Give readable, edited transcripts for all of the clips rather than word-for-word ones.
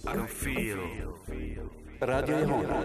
I can feel Radio e Hona.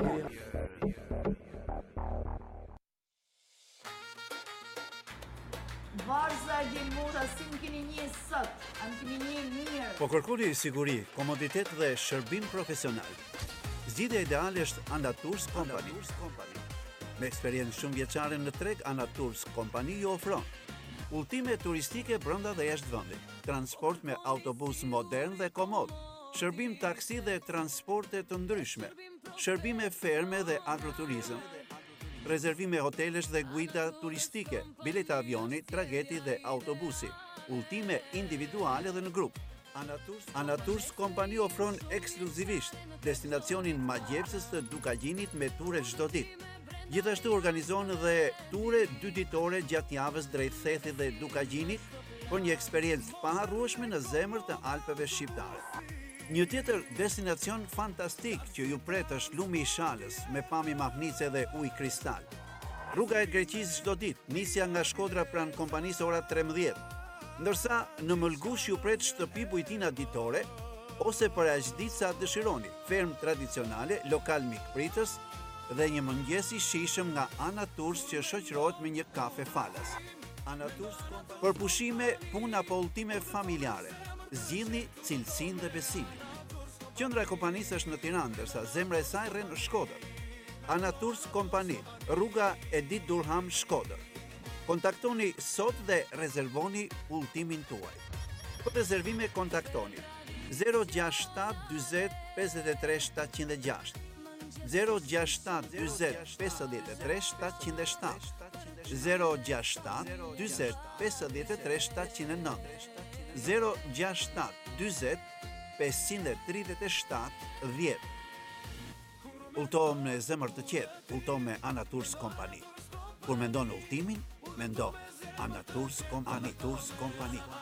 Varza e Gjelmura si më keni një sot, a më keni një mirë. Po kërkoni siguri, komoditet dhe shërbim profesional. Zgjidhja ideale është Anatours Company. Me eksperiencë shumë vjeçare në treg, Anatours Company ju ofron udhëtime turistike brenda dhe jashtë vendit, transport me autobus modern dhe komod, shërbim taksi dhe transporte të ndryshme, shërbime ferme dhe agroturizëm, rezervime hotelesh dhe guida turistike, bileta avioni, trageti dhe autobusi, udhëtime individuale dhe në grup. Anatours Company ofron ekskluzivisht destinacionin magjepsës të Dukagjinit me ture çdo ditë. Gjithashtu organizon dhe ture 2 ditore gjatë javës drejt Thethit dhe Dukagjinit për një eksperiencë paharrueshme në zemër të Alpeve shqiptare. Një tjetër destinacion fantastik që ju pret është Lumi i Shalës me pamje mahnice dhe ujë kristal. Rruga e Greqisë çdo ditë, nisja nga Shkodra pranë kompanisë ora 13. Ndërsa në Mëlgush ju pret shtëpi bujtina ditore ose për aq ditë sa dëshironi, ferm tradicionale, lokal mikpritës dhe një mëngjes i shijshëm nga Anatours që shoqërohet me një kafe falas. Anatours për pushime, punë apo udhëtime familjare. Zgjidhni cilësinë dhe besimin. Qendra e kompanisë është në Tiranë, ndërsa zemra e saj rren në Shkodër. Anatours Company, rruga Edit Durham, Shkodër. Kontaktoni sot dhe rezervoni udhëtimin tuaj. Për rezervime kontaktoni 067 40 53 706, 067 40 53 707, 067 40 53 709, 067 40 537 10. Udhëtohem në zemër të qetë, udhëtohem me Anatours Company. Kur mendon udhëtimin, mendo Anatours Company.